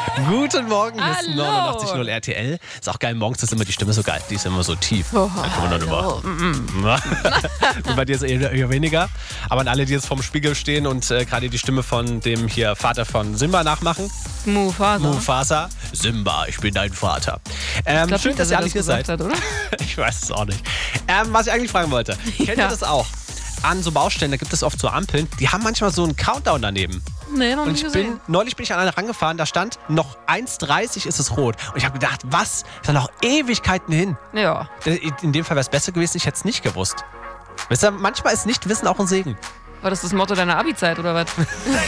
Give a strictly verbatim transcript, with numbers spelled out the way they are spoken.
Guten Morgen, hier ist Hallo. neunundachtzig Komma null R T L. Ist auch geil, morgens ist immer die Stimme so geil. Die ist immer so tief. Oh, da kann man dann immer. Und bei dir ist eher, eher weniger. Aber an alle, die jetzt vorm Spiegel stehen und äh, gerade die Stimme von dem hier Vater von Simba nachmachen. Mufasa. Mufasa. Simba, ich bin dein Vater. Ähm, Ich glaub schön, nicht, dass dass ihr er alle das hier seid. gesagt hat, oder? Ich weiß es auch nicht. Ähm, was ich eigentlich fragen wollte. Kennt Ja. ihr das auch? An so Baustellen, da gibt es oft so Ampeln, die haben manchmal so einen Countdown daneben. Nee, noch Und nicht ich gesehen. bin, neulich bin ich an eine rangefahren, da stand noch eins dreißig ist es rot. Und ich habe gedacht, was? Ist da noch Ewigkeiten hin? Ja. In dem Fall wäre es besser gewesen, ich hätte es nicht gewusst. Wisst ihr, manchmal ist Nichtwissen auch ein Segen. War das das Motto deiner Abi-Zeit, oder was?